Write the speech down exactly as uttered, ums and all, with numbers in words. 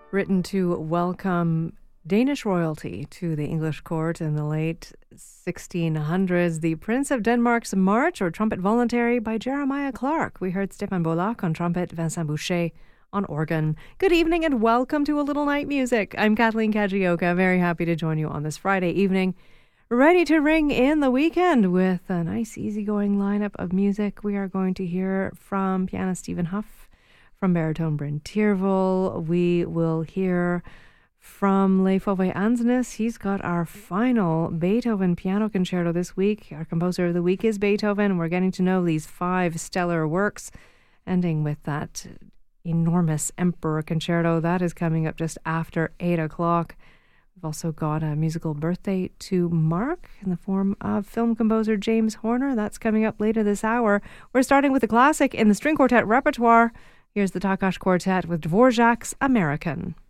written to welcome Danish royalty to the English court in the late sixteen hundreds. The Prince of Denmark's March, or Trumpet Voluntary, by Jeremiah Clark. We heard Stefan Bollack on trumpet, Vincent Boucher on organ. Good evening and welcome to A Little Night Music. I'm Kathleen Kajioka, very happy to join you on this Friday evening. Ready to ring in the weekend with a nice easygoing lineup of music. We are going to hear from pianist Stephen Huff, from baritone Bryn Tierville. We will hear from Leif Ove Andsnes. He's got our final Beethoven piano concerto this week. Our composer of the week is Beethoven. We're getting to know these five stellar works, ending with that enormous Emperor concerto. That is coming up just after eight o'clock. We've also got a musical birthday to mark in the form of film composer James Horner. That's coming up later this hour. We're starting with a classic in the string quartet repertoire. Here's the Takács Quartet with Dvorak's American.